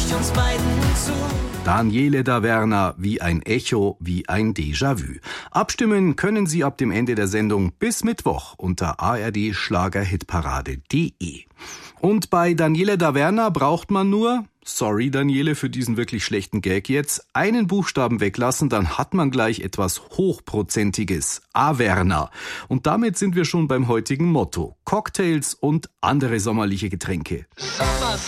ich uns beiden zu. Daniele Daverna, wie ein Echo, wie ein Déjà-vu. Abstimmen können Sie ab dem Ende der Sendung bis Mittwoch unter ard-schlagerhitparade.de. Und bei Daniele Daverna braucht man nur, sorry Daniele für diesen wirklich schlechten Gag jetzt, einen Buchstaben weglassen, dann hat man gleich etwas Hochprozentiges, Averna. Und damit sind wir schon beim heutigen Motto: Cocktails und andere sommerliche Getränke. Sommer,